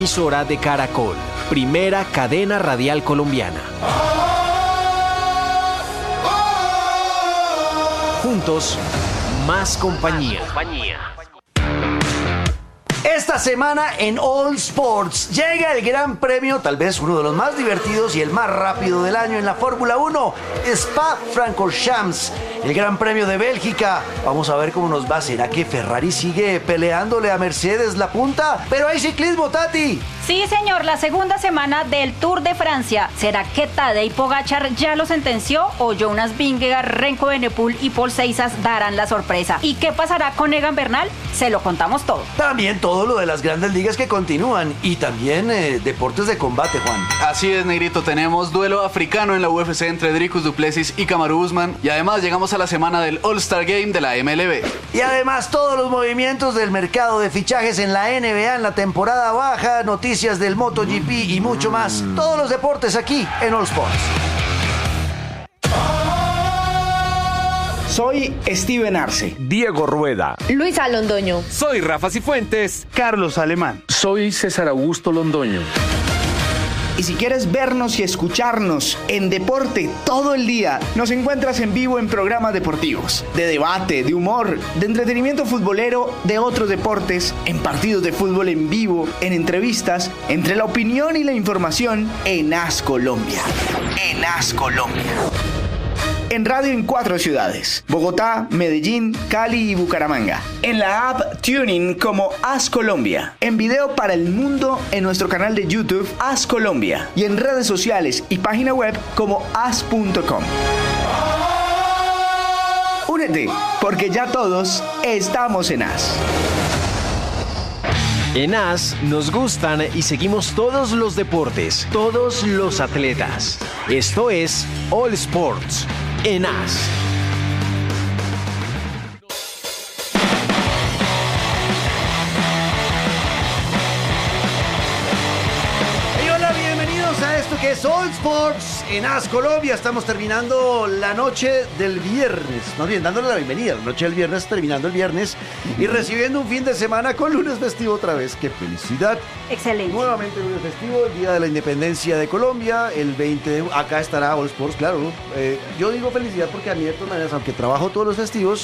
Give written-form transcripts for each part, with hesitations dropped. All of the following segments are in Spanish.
Emisora de Caracol, primera cadena radial colombiana. Juntos, más compañía. Esta semana en All Sports llega el Gran Premio, tal vez uno de los más divertidos y el más rápido del año en la Fórmula 1, Spa-Francorchamps, el Gran Premio de Bélgica. Vamos a ver cómo nos va. ¿Será que Ferrari sigue peleándole a Mercedes la punta? Pero hay ciclismo, Tati. Sí, señor, la segunda semana del Tour de Francia. ¿Será que Tadej Pogačar ya lo sentenció o Jonas Vingegaard, Renko Evenepoel y Paul Ceizas darán la sorpresa? ¿Y qué pasará con Egan Bernal? Se lo contamos todo. También todo lo de las grandes ligas que continúan y también deportes de combate, Juan. Así es, Negrito, tenemos duelo africano en la UFC entre Dricus du Plessis y Kamaru Usman y además llegamos a la semana del All-Star Game de la MLB. Y además todos los movimientos del mercado de fichajes en la NBA en la temporada baja, noticias del MotoGP y mucho más. Todos los deportes aquí en All Sports. Soy Steven Arce. Diego Rueda. Luisa Londoño. Soy Rafa Cifuentes. Carlos Alemán. Soy César Augusto Londoño. Y si quieres vernos y escucharnos en deporte todo el día, nos encuentras en vivo en programas deportivos, de debate, de humor, de entretenimiento futbolero, de otros deportes, en partidos de fútbol en vivo, en entrevistas, entre la opinión y la información en AS Colombia. En AS Colombia. En radio en 4 ciudades: Bogotá, Medellín, Cali y Bucaramanga. En la app TuneIn como AS Colombia. En video para el mundo en nuestro canal de YouTube AS Colombia. Y en redes sociales y página web como as.com. Únete, porque ya todos estamos en AS. En AS nos gustan y seguimos todos los deportes, todos los atletas. Esto es All Sports en AS. Y hola, bienvenidos a esto que es All Sports en AS Colombia. Estamos terminando la noche del viernes, más bien dándole la bienvenida, la noche del viernes, terminando el viernes y recibiendo un fin de semana con lunes festivo otra vez. ¡Qué felicidad! Excelente. Nuevamente lunes festivo, el Día de la Independencia de Colombia, el 20 de... Acá estará All Sports, claro. Yo digo felicidad porque a mí de todas maneras, aunque trabajo todos los festivos,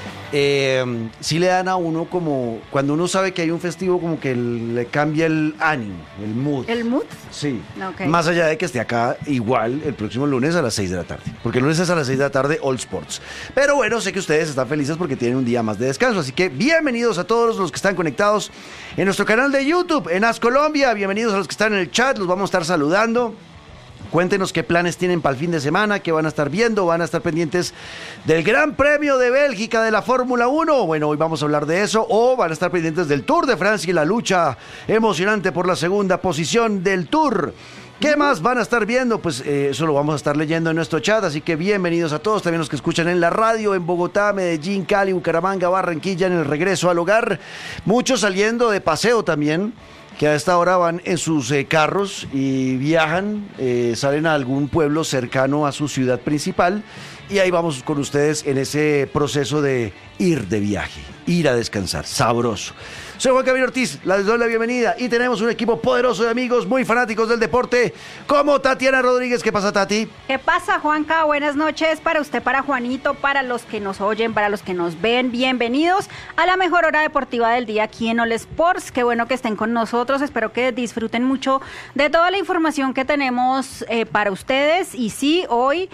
sí le dan a uno como... Cuando uno sabe que hay un festivo, como que le cambia el ánimo, el mood. ¿El mood? Sí. Okay. Más allá de que esté acá igual el próximo lunes a las 6 de la tarde. Porque el lunes es a las 6 de la tarde All Sports. Pero bueno, sé que ustedes están felices porque tienen un día más de descanso. Así que bienvenidos a todos los que están conectados en nuestro canal de YouTube, en AS Colombia. Bienvenidos a los que están en el chat, los vamos a estar saludando. Cuéntenos qué planes tienen para el fin de semana, qué van a estar viendo, van a estar pendientes del Gran Premio de Bélgica de la Fórmula 1. Bueno, hoy vamos a hablar de eso. O van a estar pendientes del Tour de Francia y la lucha emocionante por la segunda posición del Tour. ¿Qué más van a estar viendo? Pues eso lo vamos a estar leyendo en nuestro chat, así que bienvenidos a todos, también los que escuchan en la radio, en Bogotá, Medellín, Cali, Bucaramanga, Barranquilla, en el regreso al hogar. Muchos saliendo de paseo también, que a esta hora van en sus carros y viajan, salen a algún pueblo cercano a su ciudad principal y ahí vamos con ustedes en ese proceso de ir de viaje, ir a descansar, sabroso. Soy Juan Camilo Ortiz, les doy la bienvenida y tenemos un equipo poderoso de amigos muy fanáticos del deporte como Tatiana Rodríguez. ¿Qué pasa, Tati? ¿Qué pasa, Juanca? Buenas noches para usted, para Juanito, para los que nos oyen, para los que nos ven. Bienvenidos a la mejor hora deportiva del día aquí en All Sports. Qué bueno que estén con nosotros. Espero que disfruten mucho de toda la información que tenemos para ustedes. Y sí, hoy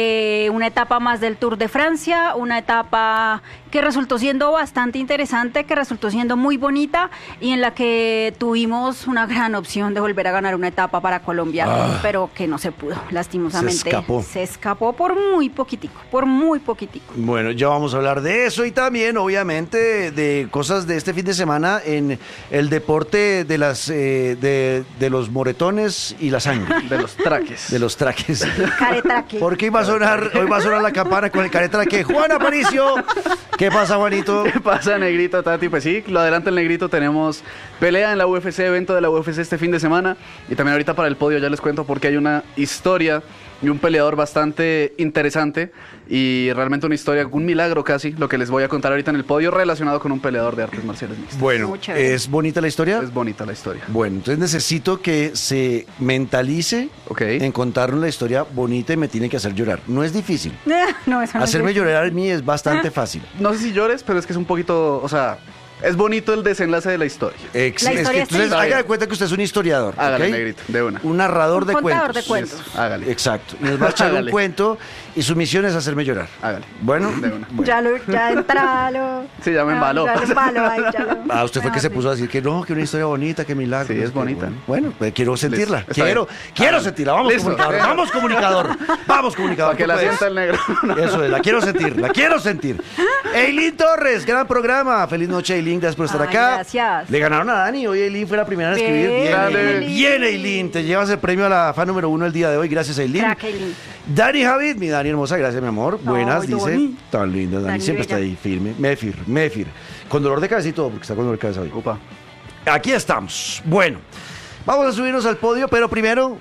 una etapa más del Tour de Francia, una etapa que resultó siendo bastante interesante, que resultó siendo muy bonita y en la que tuvimos una gran opción de volver a ganar una etapa para Colombia, pero que no se pudo, lastimosamente. Se escapó por muy poquitico, por muy poquitico. Bueno, ya vamos a hablar de eso y también, obviamente, de cosas de este fin de semana en el deporte de las de los moretones y la sangre. De los traques. De los traques. Caretraque. Porque hoy va a sonar la campana con el caretraque. Juan Aparicio. ¿Qué pasa, Juanito? ¿Qué pasa, Negrito, Tati? Pues sí, lo adelanta el Negrito, tenemos pelea en la UFC, evento de la UFC este fin de semana, y también ahorita para el podio ya les cuento porque hay una historia y un peleador bastante interesante y realmente una historia, un milagro casi, lo que les voy a contar ahorita en el podio relacionado con un peleador de artes marciales mixtas. Bueno, Muy chévere. ¿es bonita la historia? Es bonita la historia. Bueno, entonces necesito que se mentalice Ok. en contarnos la historia bonita y me tiene que hacer llorar. No es difícil. No, eso no Hacerme es- llorar a mí es bastante fácil. No sé si llores, pero es que es un poquito, o sea, es bonito el desenlace de la historia. La historia es entonces, triste. haga de cuenta que usted es un historiador. Hágale, ¿ok? negrito, de una. Un narrador Un de contador cuentos. de cuentos. Hágale, Exacto. Y nos va a echar un Hágale. cuento y su misión es hacerme llorar. hágale. Bueno, De una. Ya entralo. Sí, ya me embaló. Ya me embaló ahí, ya lo- usted fue que se puso a decir que no, que una historia bonita, que milagro. Sí, es que bonita. Bueno, pues quiero sentirla. Listo, está bien. Quiero sentirla. Vamos, Listo. comunicador. Vamos, comunicador. Vamos, comunicador. Para que tú la puedes. sienta el negro. Eso es, la quiero sentir, la quiero sentir. Eileen Torres, gran programa. Feliz noche, Eileen, gracias por estar Ay, acá. gracias. Le ganaron a Dani, hoy Eileen fue la primera en escribir. Bien, Bien, Dale. Eileen. Bien, Eileen, te llevas el premio a la fan número 1 el día de hoy, gracias, Eileen. Crack, Eileen. Dani Javid, mi Dani hermosa, gracias, mi amor. Buenas, Ay, dice. Dani. Tan linda, Dani, Dani siempre está bella. ahí, firme. Mefir. Con dolor de cabeza y todo, porque está con dolor de cabeza hoy. Upa. Aquí estamos. Bueno, vamos a subirnos al podio, pero primero,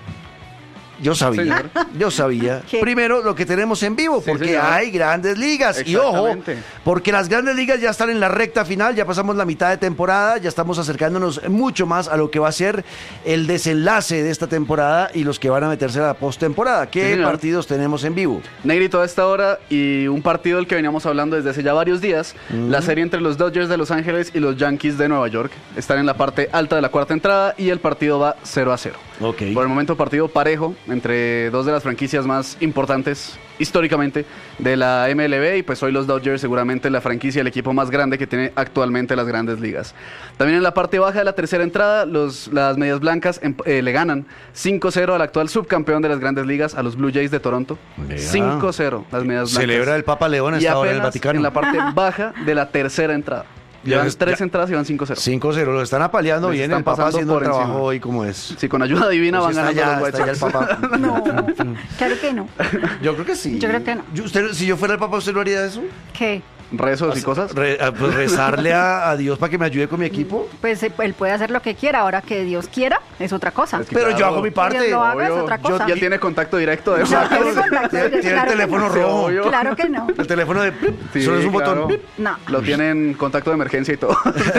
Señor. yo sabía. ¿Qué? Primero lo que tenemos en vivo, Sí, porque señor. hay grandes ligas. Y ojo, Exactamente. porque las grandes ligas ya están en la recta final, ya pasamos la mitad de temporada, ya estamos acercándonos mucho más a lo que va a ser el desenlace de esta temporada y los que van a meterse a la postemporada. ¿Qué Sí, señor. partidos tenemos en vivo? Negrito a esta hora y un partido del que veníamos hablando desde hace ya varios días, la serie entre los Dodgers de Los Ángeles y los Yankees de Nueva York. Están en la parte alta de la cuarta entrada y el partido va 0-0. Ok. Por el momento partido parejo entre dos de las franquicias más importantes históricamente de la MLB y pues hoy los Dodgers seguramente la franquicia, el equipo más grande que tiene actualmente las grandes ligas. También en la parte baja de la tercera entrada las Medias Blancas le ganan 5-0 al actual subcampeón de las grandes ligas, a los Blue Jays de Toronto. Vea. 5-0 las Medias Blancas. Celebra el Papa León a Y esta hora en el apenas Vaticano. en la parte baja de la tercera entrada. Ya Llevan ves, 3 ya. entradas y van 5-0. 5-0, lo están apaleando Les bien, están el Papa pasando haciendo el por trabajo encima. hoy como es. Sí, con ayuda divina Pues van está ganando ya, los White está ya el Sox. Papa. No, claro que no. Yo creo que sí. Yo creo que no. Si yo fuera el Papa, ¿usted lo haría eso? ¿Qué? Rezos y cosas. Pues rezarle a Dios para que me ayude con mi equipo. Pues él puede hacer lo que quiera, ahora que Dios quiera es otra cosa. Es que Pero yo claro. hago mi Que parte. Dios lo haga es Obvio. otra cosa. Ya tiene contacto directo de Ya tiene contacto Tiene directo, el claro que teléfono no. rojo. obvio. Claro que no. El teléfono de... Sí, solo es un claro. botón. No. Lo tienen contacto de emergencia y todo.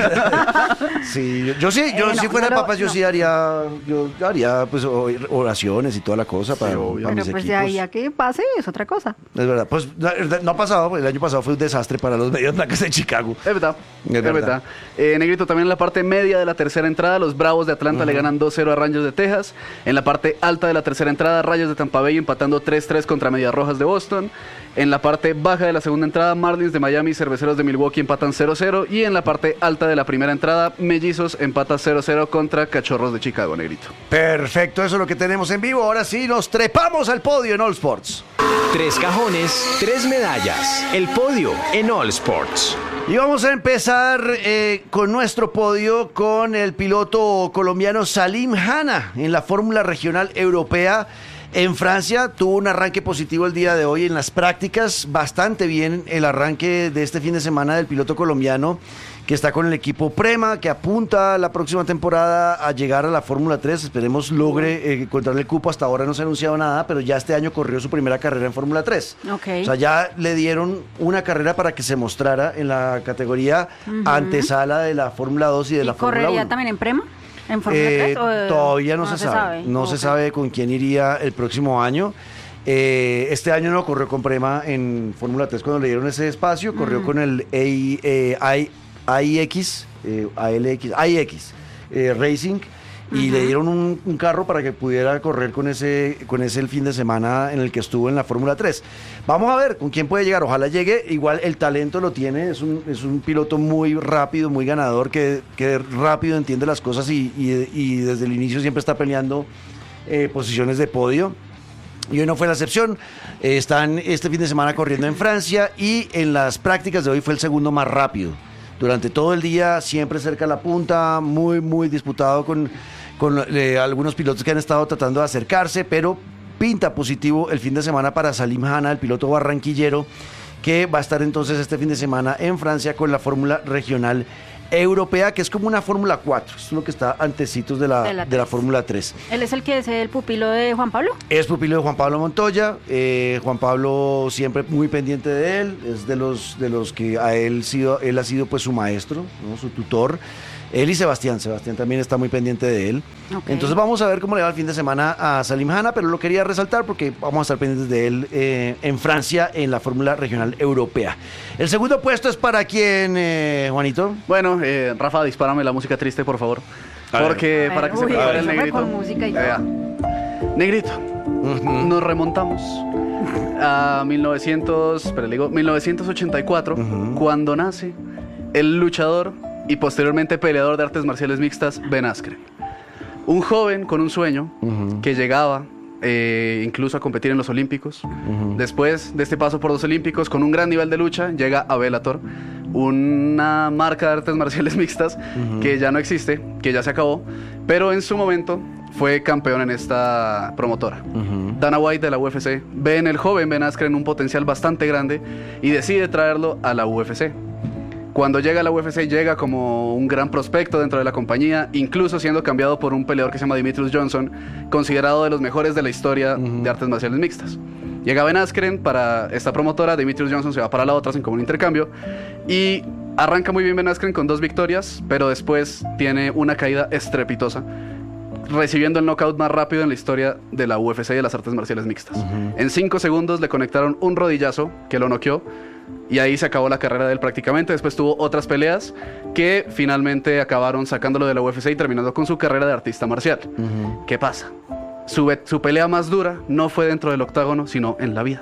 Sí, yo si no, fuera no el lo- Papa, yo no. sí haría, yo haría pues oraciones y toda la cosa para, obvio. para Pero mis pues de equipos. ahí a que pase es otra cosa. Es verdad, pues no ha pasado, el año pasado fue un desastre para los Medias Blancas de Chicago. Es verdad. Es verdad. Negrito, también en la parte media de la tercera entrada, los Bravos de Atlanta le ganan 2-0 a Rangers de Texas. En la parte alta de la tercera entrada, Rayos de Tampa Bay empatando 3-3 contra Medias Rojas de Boston. En la parte baja de la segunda entrada, Marlins de Miami y Cerveceros de Milwaukee empatan 0-0. Y en la parte alta de la primera entrada, Mellizos empata 0-0 contra Cachorros de Chicago, Negrito. Perfecto, eso es lo que tenemos en vivo. Ahora sí, nos trepamos al podio en All Sports. 3 cajones, 3 medallas. El podio en All Sports. Y vamos a empezar con nuestro podio con el piloto colombiano Salim Hanna en la Fórmula Regional Europea en Francia. Tuvo un arranque positivo el día de hoy en las prácticas. Bastante bien el arranque de este fin de semana del piloto colombiano que está con el equipo Prema, que apunta la próxima temporada a llegar a la Fórmula 3. Esperemos logre encontrar el cupo. Hasta ahora no se ha anunciado nada, pero ya este año corrió su primera carrera en Fórmula 3. Ok. O sea, ya le dieron una carrera para que se mostrara en la categoría antesala de la Fórmula 2 y de ¿Y la Fórmula 1. correría también en Prema? ¿En Fórmula 3? Todavía no se sabe. No se Ok. sabe con quién iría el próximo año. Este año no corrió con Prema en Fórmula 3 cuando le dieron ese espacio. Corrió con el AIX Racing. Y le dieron un carro para que pudiera correr con ese el fin de semana en el que estuvo en la Fórmula 3. Vamos a ver con quién puede llegar. Ojalá llegue. Igual el talento lo tiene. Es un piloto muy rápido, muy ganador, que rápido entiende las cosas y desde el inicio siempre está peleando posiciones de podio. Y hoy no fue la excepción. Están este fin de semana corriendo en Francia y en las prácticas de hoy fue el segundo más rápido. Durante todo el día, siempre cerca a la punta, muy, muy disputado con algunos pilotos que han estado tratando de acercarse, pero pinta positivo el fin de semana para Salim Hanna, el piloto barranquillero, que va a estar entonces este fin de semana en Francia con la Fórmula Regional Europea, que es como una Fórmula 4, es lo que está antecitos de la 3. Fórmula 3. ¿Él es el que es el pupilo de Juan Pablo? Es pupilo de Juan Pablo Montoya. Juan Pablo siempre muy pendiente de él, es de los que él ha sido pues su maestro, ¿no? Su tutor. Él y Sebastián también está muy pendiente de él. Okay. Entonces vamos a ver cómo le va el fin de semana a Salim Hanna, pero lo quería resaltar porque vamos a estar pendientes de él en Francia en la Fórmula Regional Europea. El segundo puesto es para quién, Juanito. Bueno, Rafa, dispárame la música triste, por favor. Porque para que se prepare el negrito. Con música y todo. Vea. Negrito, nos remontamos a 1984, cuando nace el luchador y posteriormente peleador de artes marciales mixtas Ben Askren. Un joven con un sueño que llegaba incluso a competir en los Olímpicos. Después de este paso por los Olímpicos, con un gran nivel de lucha, llega a Bellator, una marca de artes marciales mixtas que ya no existe, que ya se acabó, pero en su momento fue campeón en esta promotora. Dana White de la UFC ve en el joven Ben Askren un potencial bastante grande y decide traerlo a la UFC. Cuando llega a la UFC, llega como un gran prospecto dentro de la compañía, incluso siendo cambiado por un peleador que se llama Demetrius Johnson, considerado de los mejores de la historia de artes marciales mixtas. Llega Ben Askren para esta promotora, Demetrius Johnson se va para la otra, hacen como un intercambio, y arranca muy bien Ben Askren con 2 victorias, pero después tiene una caída estrepitosa, recibiendo el knockout más rápido en la historia de la UFC y de las artes marciales mixtas. En 5 segundos le conectaron un rodillazo que lo noqueó, y ahí se acabó la carrera de él prácticamente. Después tuvo otras peleas que finalmente acabaron sacándolo de la UFC y terminando con su carrera de artista marcial. ¿Qué pasa? Su pelea más dura no fue dentro del octágono, sino en la vida.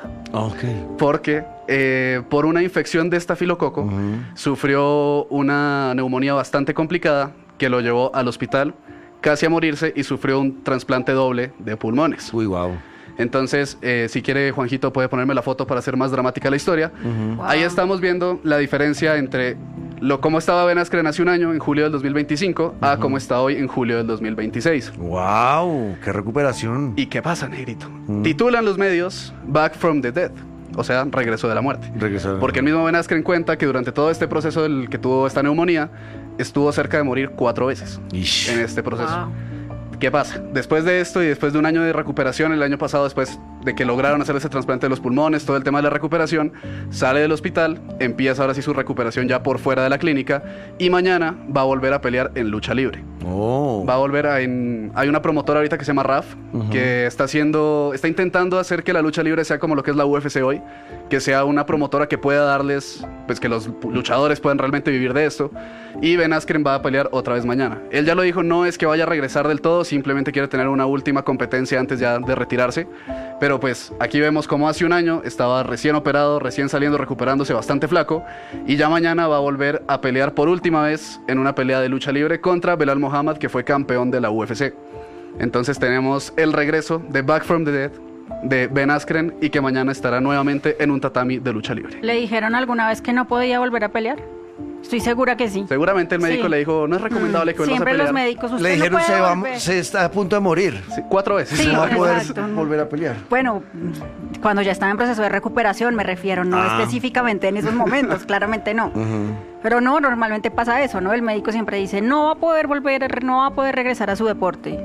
Porque por una infección de estafilococo sufrió una neumonía bastante complicada que lo llevó al hospital casi a morirse y sufrió un trasplante doble de pulmones. Uy, wow. Entonces, si quiere, Juanjito puede ponerme la foto para hacer más dramática la historia. Wow. Ahí estamos viendo la diferencia entre cómo estaba Ben Askren hace un año, en julio del 2025, a cómo está hoy, en julio del 2026. ¡Wow! ¡Qué recuperación! ¿Y qué pasa, negrito? Titulan los medios Back from the Dead. O sea, regresó de la muerte. Porque el mismo Ben Askren cuenta que durante todo este proceso del que tuvo esta neumonía, estuvo cerca de morir 4 veces en este proceso. Wow. ¿Qué pasa? Después de esto y después de un año de recuperación, el año pasado, después de que lograron hacer ese trasplante de los pulmones, todo el tema de la recuperación, sale del hospital, empieza ahora sí su recuperación ya por fuera de la clínica y mañana va a volver a pelear en lucha libre. Va a volver hay una promotora ahorita que se llama RAF, que está intentando hacer que la lucha libre sea como lo que es la UFC hoy, que sea una promotora que pueda darles, pues que los luchadores puedan realmente vivir de esto. Y Ben Askren va a pelear otra vez mañana. Él ya lo dijo, no es que vaya a regresar del todo, simplemente quiere tener una última competencia antes ya de retirarse. Pero pues aquí vemos como hace un año estaba recién operado, recién saliendo, recuperándose, bastante flaco, y ya mañana va a volver a pelear por última vez en una pelea de lucha libre contra Belal Muhammad, que fue campeón de la UFC. Entonces tenemos el regreso de Back from the Dead de Ben Askren y que mañana estará nuevamente en un tatami de lucha libre. ¿Le dijeron alguna vez que no podía volver a pelear? Estoy segura que sí. Seguramente el médico le dijo, no es recomendable que vuelvas a pelear. Siempre los médicos, usted le dijeron, no puede se está a punto de morir. Sí, 4 veces. Sí, no va a poder exacto, volver a pelear. Bueno, cuando ya estaba en proceso de recuperación me refiero, no específicamente en esos momentos, claramente no. Pero no, normalmente pasa eso, ¿no? El médico siempre dice, no va a poder regresar a su deporte.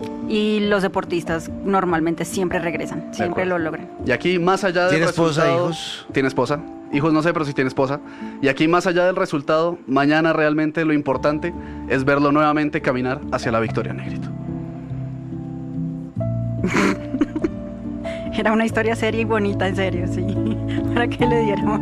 Y los deportistas normalmente siempre regresan, siempre lo logran. Y aquí, más allá del ¿Tiene resultado... esposa, hijos? ¿Tiene esposa? Hijos no sé, pero sí tiene esposa. Y aquí, más allá del resultado, mañana realmente lo importante es verlo nuevamente caminar hacia la victoria, negrito. Era una historia seria y bonita, en serio, sí. Para que le diéramos...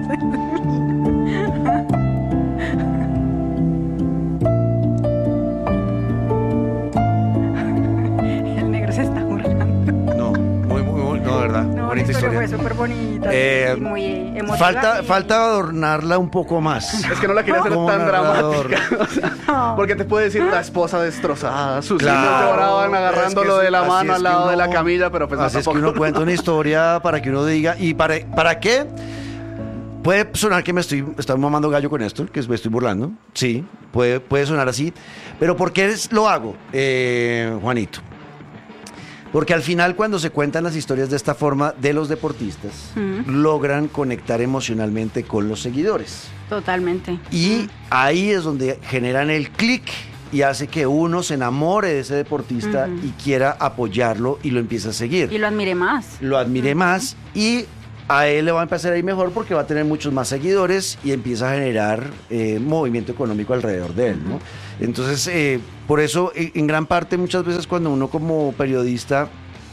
Bonita historia. Fue súper bonita y muy emotiva. Falta adornarla un poco más. Es que no la quería hacer tan dramática. O sea, porque te puede decir la esposa destrozada, sus hijos lloraban agarrándolo de la mano al lado de la camilla, pero pues así es que uno cuenta una historia para que uno diga, ¿y para qué? Puede sonar que me estoy mamando gallo con esto, que me estoy burlando. Sí, puede sonar así. Pero ¿por qué lo hago, Juanito? Porque al final, cuando se cuentan las historias de esta forma de los deportistas, logran conectar emocionalmente con los seguidores. Totalmente. Y ahí es donde generan el clic y hace que uno se enamore de ese deportista y quiera apoyarlo y lo empiece a seguir. Y lo admire más. Lo admire más y a él le va a empezar a ir mejor porque va a tener muchos más seguidores y empieza a generar movimiento económico alrededor de él, ¿no? Entonces, por eso, en gran parte, muchas veces cuando uno como periodista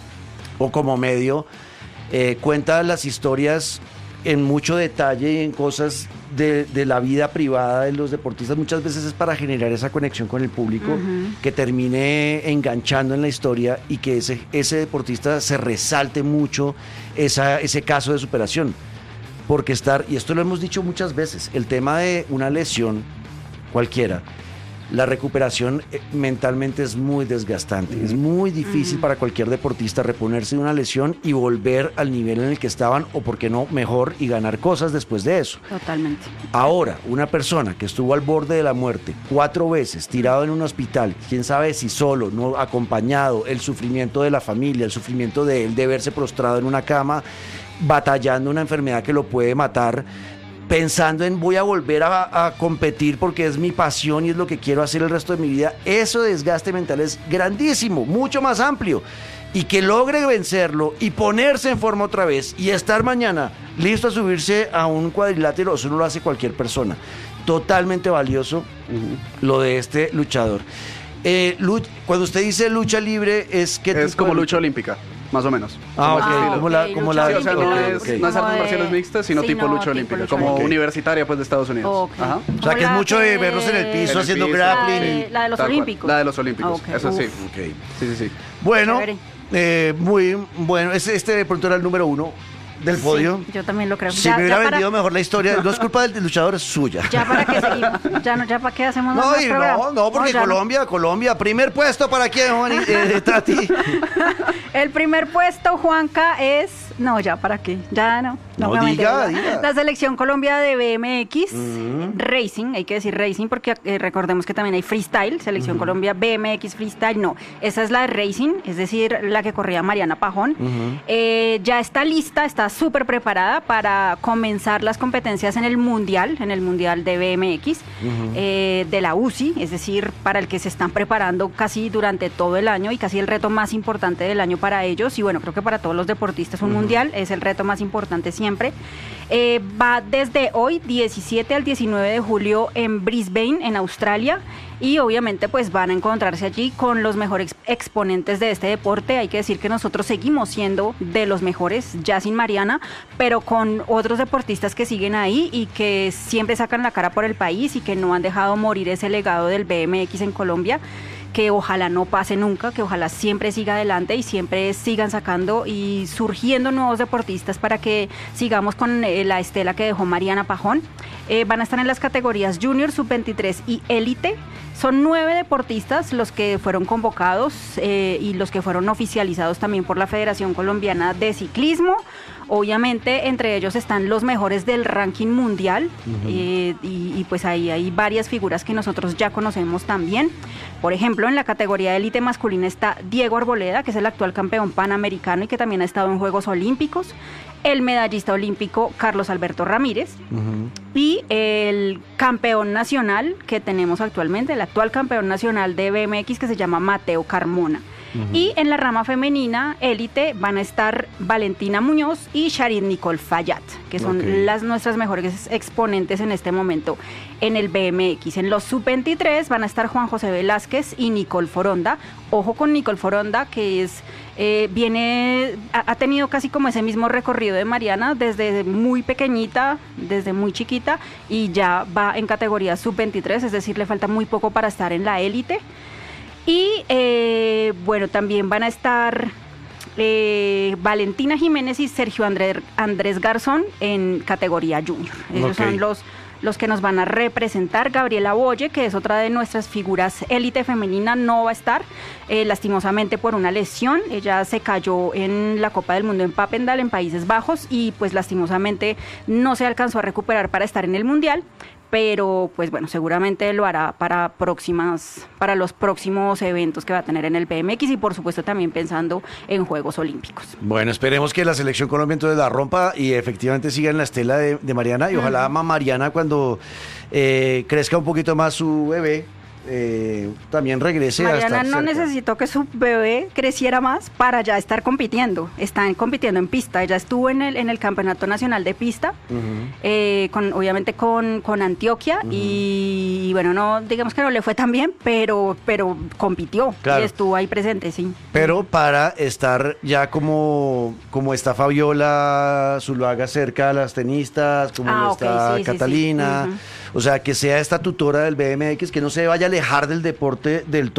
o como medio cuenta las historias en mucho detalle y en cosas de la vida privada de los deportistas, muchas veces es para generar esa conexión con el público que termine enganchando en la historia y que ese deportista se resalte mucho ese caso de superación. Porque y esto lo hemos dicho muchas veces, el tema de una lesión cualquiera, la recuperación mentalmente es muy desgastante. Es muy difícil para cualquier deportista reponerse de una lesión y volver al nivel en el que estaban, o por qué no, mejor, y ganar cosas después de eso. Totalmente. Ahora, una persona que estuvo al borde de la muerte 4 veces, tirado en un hospital, quién sabe si solo, no acompañado, el sufrimiento de la familia, el sufrimiento de él, de verse prostrado en una cama, batallando una enfermedad que lo puede matar, pensando en voy a volver a competir porque es mi pasión y es lo que quiero hacer el resto de mi vida. Eso de desgaste mental es grandísimo, mucho más amplio. Y que logre vencerlo y ponerse en forma otra vez y estar mañana listo a subirse a un cuadrilátero, eso no lo hace cualquier persona. Totalmente valioso lo de este luchador. Cuando usted dice lucha libre, es como lucha olímpica. Más o menos. Como la sí, o sea, no es artes marciales mixtas, sino tipo lucha olímpica, como universitaria pues de Estados Unidos. Ajá. O sea, que es mucho de verlos en el piso haciendo grappling. La de los olímpicos. La de los olímpicos, eso sí. Sí. Bueno, muy bueno. Este de pronto era el número 1 del podio. Sí, yo también lo creo. Si me hubiera vendido mejor la historia, no es culpa del luchador, es suya. Ya para qué seguimos, ya para qué hacemos más programas. No, porque Colombia, primer puesto para quién, Juan, Tati. El primer puesto, Juanca, es, no, ya para qué, ya no. Diga. La selección Colombia de BMX Racing, hay que decir Racing porque recordemos que también hay Freestyle, selección Colombia BMX Freestyle, no, esa es la de Racing, es decir, la que corría Mariana Pajón. Ya está lista, está súper preparada para comenzar las competencias en el Mundial de BMX, de la UCI, es decir, para el que se están preparando casi durante todo el año y casi el reto más importante del año para ellos, y bueno, creo que para todos los deportistas un Mundial es el reto más importante siempre. Va desde hoy, 17 al 19 de julio en Brisbane, en Australia, y obviamente pues van a encontrarse allí con los mejores exponentes de este deporte. Hay que decir que nosotros seguimos siendo de los mejores, ya sin Mariana, pero con otros deportistas que siguen ahí y que siempre sacan la cara por el país y que no han dejado morir ese legado del BMX en Colombia, que ojalá no pase nunca, que ojalá siempre siga adelante y siempre sigan sacando y surgiendo nuevos deportistas para que sigamos con la estela que dejó Mariana Pajón. Van a estar en las categorías Junior, Sub-23 y Élite. Son 9 deportistas los que fueron convocados y los que fueron oficializados también por la Federación Colombiana de Ciclismo. Obviamente entre ellos están los mejores del ranking mundial y pues ahí hay varias figuras que nosotros ya conocemos también. Por ejemplo, en la categoría de élite masculina está Diego Arboleda, que es el actual campeón panamericano y que también ha estado en Juegos Olímpicos. El medallista olímpico Carlos Alberto Ramírez y el campeón nacional que tenemos actualmente, el actual campeón nacional de BMX, que se llama Mateo Carmona. Y en la rama femenina élite van a estar Valentina Muñoz y Sharid Nicole Fayad, que son nuestras mejores exponentes en este momento en el BMX. En los sub-23 van a estar Juan José Velázquez y Nicole Foronda. Ojo con Nicole Foronda, que ha tenido casi como ese mismo recorrido de Mariana desde muy pequeñita, desde muy chiquita, y ya va en categoría sub-23, es decir, le falta muy poco para estar en la élite. Y bueno, también van a estar Valentina Jiménez y Sergio Andrés Garzón en categoría junior. Esos son los que nos van a representar. Gabriela Boye, que es otra de nuestras figuras élite femenina, no va a estar, lastimosamente por una lesión. Ella se cayó en la Copa del Mundo en Papendal, en Países Bajos, y pues lastimosamente no se alcanzó a recuperar para estar en el Mundial. pero pues bueno, seguramente lo hará para los próximos eventos que va a tener en el BMX y por supuesto también pensando en Juegos Olímpicos. Bueno, esperemos que la selección Colombia entonces la rompa y efectivamente siga en la estela de Mariana, y ojalá Mariana cuando crezca un poquito más su bebé, también regrese Mariana a estar no cerca. necesitó que su bebé creciera más para ya estar compitiendo. Están compitiendo en pista. Ella estuvo en el Campeonato Nacional de Pista, obviamente con Antioquia, y bueno, no digamos que no le fue tan bien, pero compitió, Claro. y estuvo ahí presente, sí. Pero para estar ya como está Fabiola Zuluaga cerca a las tenistas, como lo Ok, está sí, sí, sí. Catalina, Ujú. o sea, que sea esta tutora del BMX, que no se vaya a alejar del deporte del todo.